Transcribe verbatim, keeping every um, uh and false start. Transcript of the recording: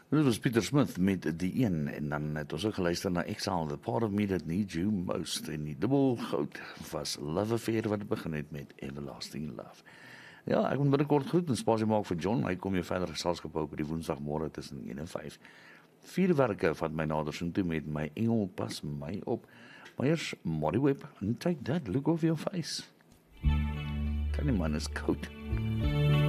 Dit was Pieter Smith met die een, en dan het ons ook geluister na Exile, The Part of Me That Needs You Most, en die dubbel goud was Love Affair wat begin het met Everlasting Love. Ja, ek moet binnekort groet en spasie maak vir John, hy kom hier verder geselskap hou op die woensdagmôre tussen een en vyf. Vierwerke van my nadersin toe met My Engel Pas My Op, maar eers Molly Webb, and take that look off your face. Kan die man is koud.